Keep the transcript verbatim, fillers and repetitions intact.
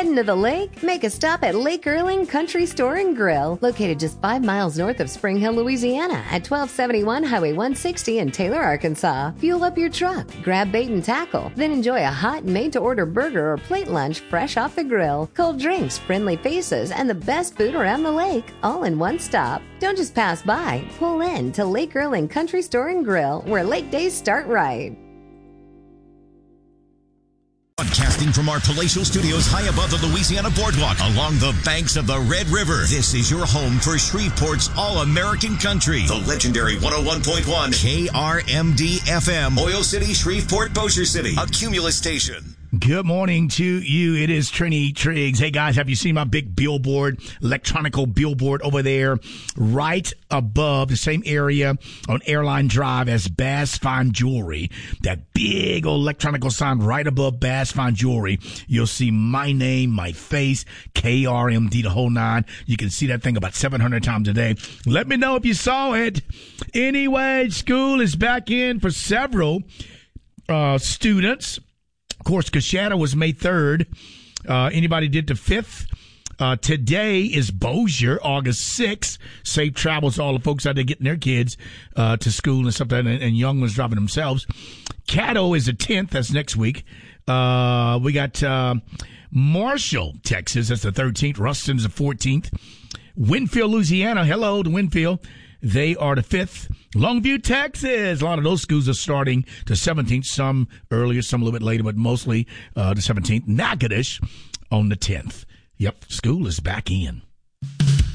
Heading to the lake? Make a stop at Lake Erling Country Store and Grill, located just five miles north of Spring Hill, Louisiana, at twelve seventy-one Highway one sixty in Taylor, Arkansas. Fuel up your truck, grab bait and tackle, then enjoy a hot, made-to-order burger or plate lunch fresh off the grill. Cold drinks, friendly faces, and the best food around the lake, all in one stop. Don't just pass by. Pull in to Lake Erling Country Store and Grill, where lake days start right. Broadcasting from our palatial studios high above the Louisiana Boardwalk along the banks of the Red River. This is your home for Shreveport's All-American Country. The legendary one oh one point one K R M D F M. Oil City, Shreveport, Bossier City. A Cumulus station. Good morning to you. It is Trini Triggs. Hey, guys, have you seen my big billboard, electronical billboard over there right above the same area on Airline Drive as Bass Fine Jewelry? That big old electronical sign right above Bass Fine Jewelry. You'll see my name, my face, K R M D, the whole nine. You can see that thing about seven hundred times a day. Let me know if you saw it. Anyway, school is back in for several uh, students. Of course, Coshada was May third. Uh, anybody did the fifth? Uh, today is Bossier, August sixth. Safe travels to all the folks out there getting their kids uh, to school and stuff like that, and, and young ones driving themselves. Caddo is the tenth. That's next week. Uh, we got uh, Marshall, Texas. That's the thirteenth. Ruston's the fourteenth. Winfield, Louisiana. Hello to Winfield. They are the fifth. Longview, Texas. A lot of those schools are starting the seventeenth, some earlier, some a little bit later, but mostly uh, the seventeenth. Natchitoches on the tenth. Yep, school is back in.